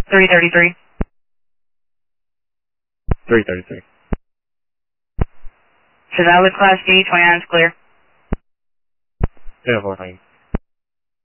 333. 333. So valid Class D, 29 is clear. Yeah, 14.